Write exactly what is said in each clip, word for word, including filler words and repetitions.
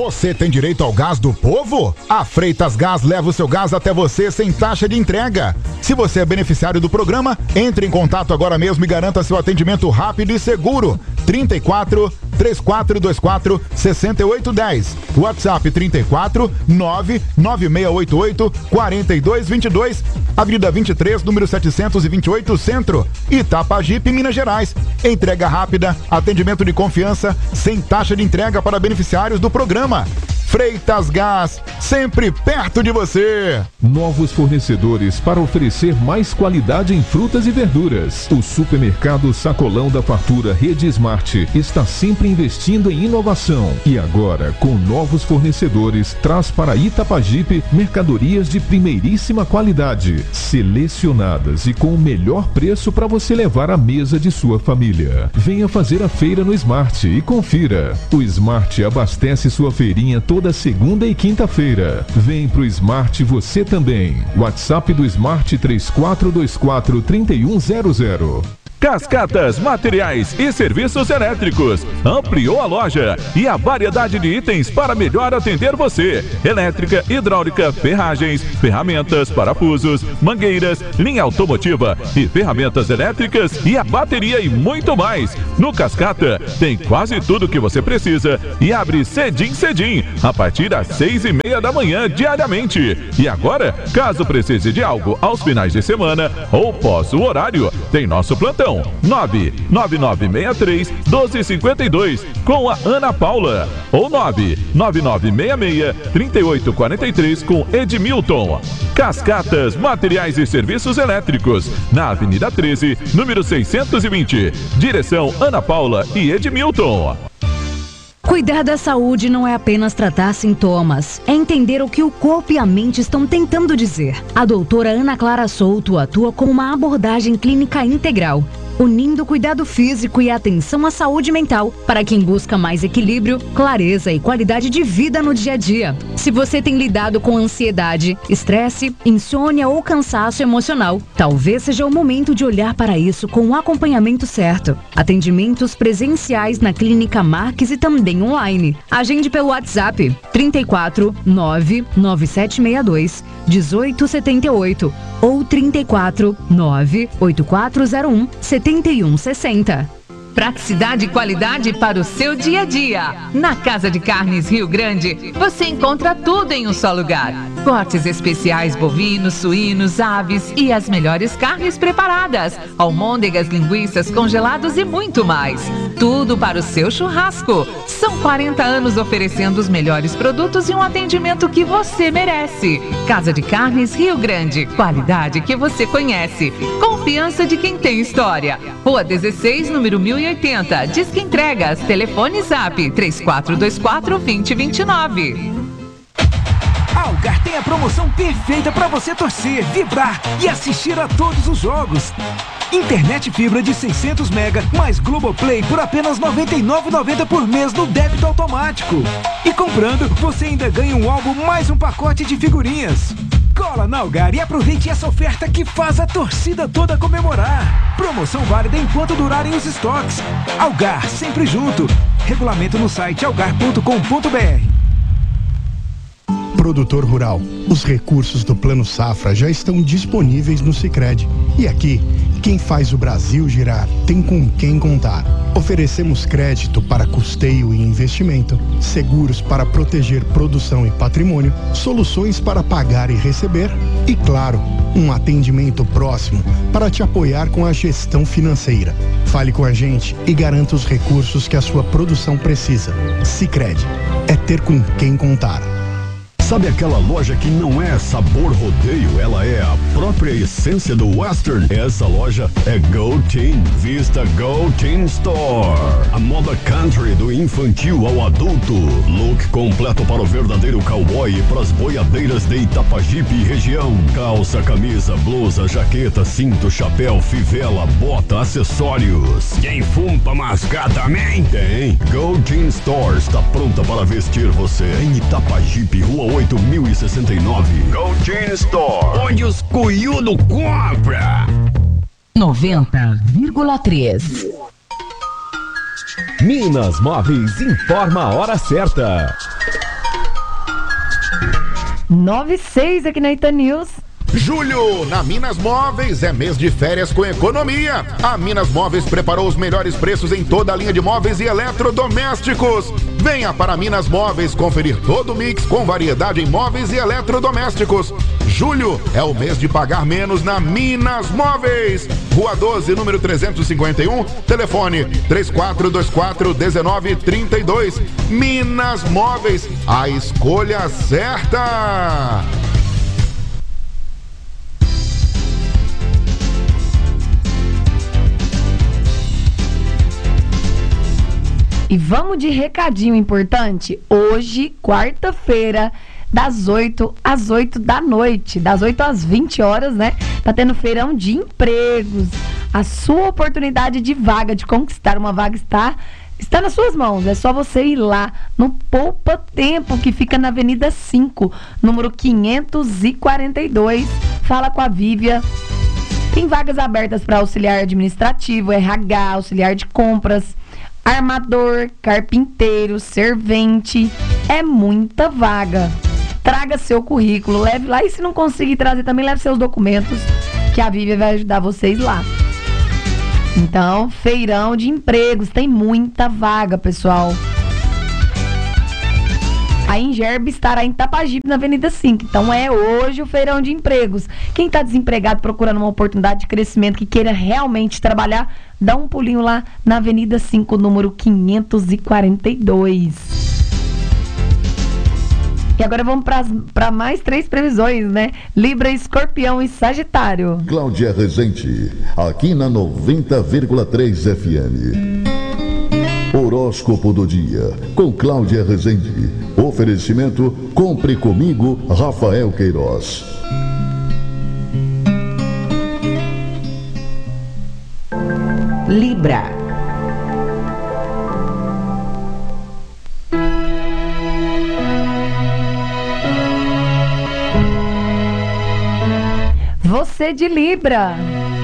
Você tem direito ao gás do povo? A Freitas Gás leva o seu gás até você sem taxa de entrega. Se você é beneficiário do programa, entre em contato agora mesmo e garanta seu atendimento rápido e seguro. trinta e quatro, três quatro dois quatro, seis oito um zero. WhatsApp trinta e quatro, nove nove seis oito oito, quatro dois dois dois. Avenida vinte e três, número setecentos e vinte e oito, Centro. Itapajipe, Minas Gerais. Entrega rápida, atendimento de confiança, sem taxa de entrega para beneficiários do programa. Freitas Gás, sempre perto de você. Novos fornecedores para oferecer mais qualidade em frutas e verduras. O supermercado Sacolão da Fartura Rede Smart está sempre investindo em inovação. E agora, com novos fornecedores, traz para Itapajipe mercadorias de primeiríssima qualidade, selecionadas e com o melhor preço para você levar à mesa de sua família. Venha fazer a feira no Smart e confira. O Smart abastece sua feirinha toda Toda segunda e quinta-feira. Vem pro Smart você também. WhatsApp do Smart três quatro dois quatro, três um zero zero. Cascatas Materiais e Serviços Elétricos ampliou a loja e a variedade de itens para melhor atender você. Elétrica, hidráulica, ferragens, ferramentas, parafusos, mangueiras, linha automotiva e ferramentas elétricas e a bateria e muito mais. No Cascata tem quase tudo que você precisa e abre cedim cedim a partir das seis e meia da manhã diariamente. E agora, caso precise de algo aos finais de semana ou pós o horário, tem nosso plantão nove nove nove seis três, um dois cinco dois com a Ana Paula ou nove nove nove seis seis, três oito quatro três com Edmilton. Cascatas Materiais e Serviços Elétricos, na Avenida treze, número seiscentos e vinte. Direção Ana Paula e Edmilton. Cuidar da saúde não é apenas tratar sintomas, é entender o que o corpo e a mente estão tentando dizer. A doutora Ana Clara Souto atua com uma abordagem clínica integral, unindo cuidado físico e atenção à saúde mental para quem busca mais equilíbrio, clareza e qualidade de vida no dia a dia. Se você tem lidado com ansiedade, estresse, insônia ou cansaço emocional, talvez seja o momento de olhar para isso com o acompanhamento certo. Atendimentos presenciais na Clínica Marques e também online. Agende pelo WhatsApp trinta e quatro, nove nove sete seis dois, um oito sete oito ou trinta e quatro, nove oito quatro zero um, sete um seis zero. Praticidade e qualidade para o seu dia a dia. Na Casa de Carnes Rio Grande, você encontra tudo em um só lugar. Cortes especiais bovinos, suínos, aves e as melhores carnes preparadas. Almôndegas, linguiças, congelados e muito mais. Tudo para o seu churrasco. São quarenta anos oferecendo os melhores produtos e um atendimento que você merece. Casa de Carnes Rio Grande. Qualidade que você conhece. Confiança de quem tem história. Rua dezesseis, número mil e oitenta. Disque Entregas. Telefone Zap três quatro dois quatro, dois zero dois nove. A Algar tem a promoção perfeita para você torcer, vibrar e assistir a todos os jogos. Internet fibra de seiscentos mega mais Globoplay por apenas noventa e nove reais e noventa centavos por mês no débito automático. E comprando, você ainda ganha um álbum mais um pacote de figurinhas. Cola na Algar e aproveite essa oferta que faz a torcida toda comemorar. Promoção válida enquanto durarem os estoques. Algar, sempre junto. Regulamento no site algar ponto com ponto br. Produtor rural, os recursos do Plano Safra já estão disponíveis no Sicredi. E aqui, quem faz o Brasil girar tem com quem contar. Oferecemos crédito para custeio e investimento, seguros para proteger produção e patrimônio, soluções para pagar e receber e, claro, um atendimento próximo para te apoiar com a gestão financeira. Fale com a gente e garanta os recursos que a sua produção precisa. Sicredi, é ter com quem contar. Sabe aquela loja que não é sabor rodeio, ela é a própria essência do Western? Essa loja é Go Teen, Vista Go Teen Store. A moda country do infantil ao adulto. Look completo para o verdadeiro cowboy e para as boiadeiras de Itapajipe e região. Calça, camisa, blusa, jaqueta, cinto, chapéu, fivela, bota, acessórios. Quem fuma pra mascar também? Tem. Go Teen Store está pronta para vestir você em Itapajipe, Rua oito mil e sessenta e nove. Go Teen Store, onde os cuiudo compra. noventa vírgula três. Minas Móveis informa a hora certa. nove seis aqui na Ita News. Julho, na Minas Móveis, é mês de férias com economia. A Minas Móveis preparou os melhores preços em toda a linha de móveis e eletrodomésticos. Venha para Minas Móveis conferir todo o mix com variedade em móveis e eletrodomésticos. Julho é o mês de pagar menos na Minas Móveis. Rua doze, número trezentos e cinquenta e um, telefone três quatro dois quatro, um nove três dois. Minas Móveis, a escolha certa. E vamos de recadinho importante. Hoje, quarta-feira, das oito às oito da noite, das oito às vinte horas, né? Tá tendo feirão de empregos. A sua oportunidade de vaga, de conquistar uma vaga está, está nas suas mãos. É só você ir lá no Poupa Tempo, que fica na Avenida cinco, número quinhentos e quarenta e dois. Fala com a Vívia. Tem vagas abertas para auxiliar administrativo, R H, auxiliar de compras, armador, carpinteiro, servente. É muita vaga. Traga seu currículo, leve lá, e se não conseguir trazer também, leve seus documentos, que a Vívia vai ajudar vocês lá. Então, feirão de empregos, tem muita vaga, pessoal. A Ingerb estará em Tapajipe, na Avenida cinco. Então é hoje o feirão de empregos. Quem está desempregado procurando uma oportunidade de crescimento, que queira realmente trabalhar, dá um pulinho lá na Avenida cinco, número quinhentos e quarenta e dois. E agora vamos para mais três previsões, né? Libra, Escorpião e Sagitário. Cláudia Rezende, aqui na noventa vírgula três F M. Horóscopo do dia, com Cláudia Rezende. Oferecimento, compre comigo, Rafael Queiroz. Libra. Você de Libra.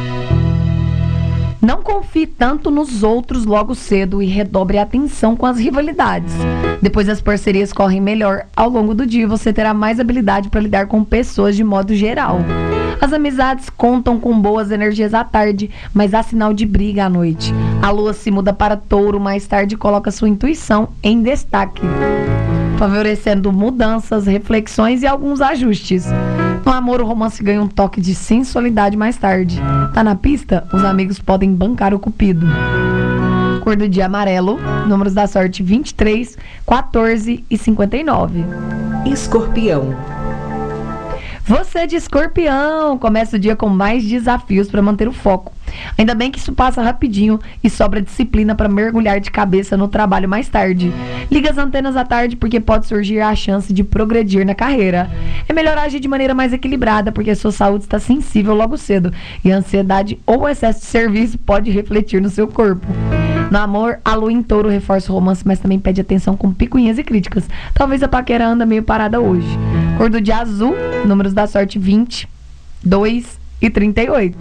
Não confie tanto nos outros logo cedo e redobre a atenção com as rivalidades. Depois as parcerias correm melhor. Ao longo do dia você terá mais habilidade para lidar com pessoas de modo geral. As amizades contam com boas energias à tarde, mas há sinal de briga à noite. A lua se muda para Touro mais tarde e coloca sua intuição em destaque, favorecendo mudanças, reflexões e alguns ajustes. No amor, o romance ganha um toque de sensualidade mais tarde. Tá na pista? Os amigos podem bancar o cupido. Cor do dia amarelo, números da sorte vinte e três, quatorze e cinquenta e nove. Escorpião. Você de Escorpião começa o dia com mais desafios para manter o foco. Ainda bem que isso passa rapidinho e sobra disciplina para mergulhar de cabeça no trabalho mais tarde. Liga as antenas à tarde porque pode surgir a chance de progredir na carreira. É melhor agir de maneira mais equilibrada porque sua saúde está sensível logo cedo e a ansiedade ou excesso de serviço pode refletir no seu corpo. No amor, a lua em Touro reforça o romance, mas também pede atenção com picuinhas e críticas. Talvez a paquera anda meio parada hoje. Cor do dia azul, números da sorte vinte, dois e trinta e oito.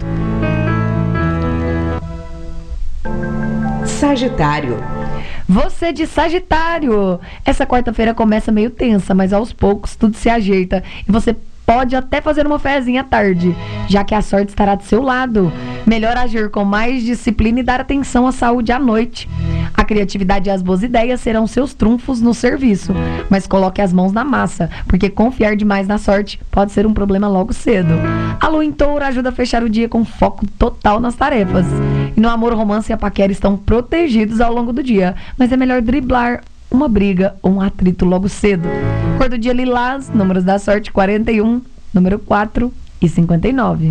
Sagitário. Você de Sagitário. Essa quarta-feira começa meio tensa, mas aos poucos tudo se ajeita e você pode até fazer uma fezinha à tarde, já que a sorte estará do seu lado. Melhor agir com mais disciplina e dar atenção à saúde à noite. A criatividade e as boas ideias serão seus trunfos no serviço, mas coloque as mãos na massa, porque confiar demais na sorte pode ser um problema logo cedo. A lua em Touro ajuda a fechar o dia com foco total nas tarefas. E no amor, o romance e a paquera estão protegidos ao longo do dia, mas é melhor driblar uma briga ou um atrito logo cedo. Cor do dia lilás, números da sorte quarenta e um, número quatro e cinquenta e nove.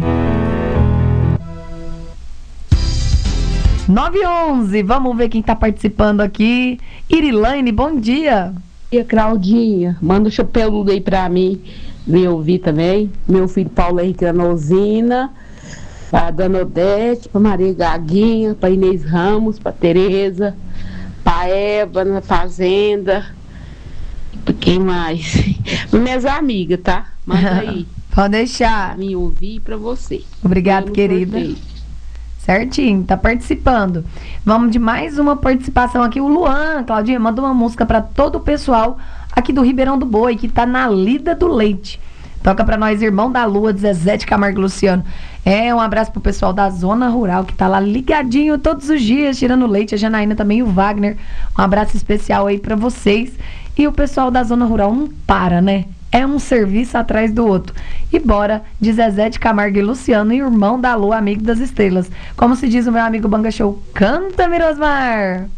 nove e onze, vamos ver quem tá participando aqui. Irilane, bom dia. E a Claudinha, manda o chopeludo aí pra mim, me ouvir também. Meu filho Paulo Henrique na usina, pra Dona Odete, pra Maria Gaguinha, pra Inês Ramos, pra Tereza, pra Eva na fazenda. Pra quem mais? Minhas amigas, tá? Manda aí. Pode deixar. Pra me ouvir e pra você. Obrigado, querida. Sorteio. Certinho, tá participando. Vamos de mais uma participação aqui. O Luan, Claudinha, manda uma música para todo o pessoal aqui do Ribeirão do Boi, que tá na lida do leite. Toca pra nós, Irmão da Lua, de Zezé de Camargo e Luciano. É, um abraço pro pessoal da Zona Rural, que tá lá ligadinho todos os dias, tirando leite. A Janaína também e o Wagner. Um abraço especial aí pra vocês. E o pessoal da Zona Rural não para, né? É um serviço atrás do outro. E bora de Zezé de Camargo e Luciano, Irmão da Lua, amigo das estrelas. Como se diz o meu amigo Banga Show, canta, Mirosmar!